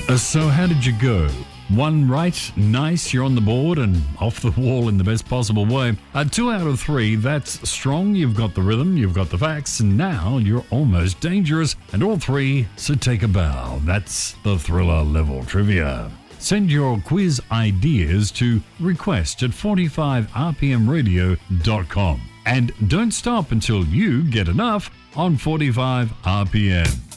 So how did you go? One right, nice, you're on the board and off the wall in the best possible way. 2 out of 3, that's strong, you've got the rhythm, you've got the facts, and now you're almost dangerous. And all 3, so take a bow. That's the Thriller level trivia. Send your quiz ideas to request@45rpmradio.com. And don't stop until you get enough on 45 RPM.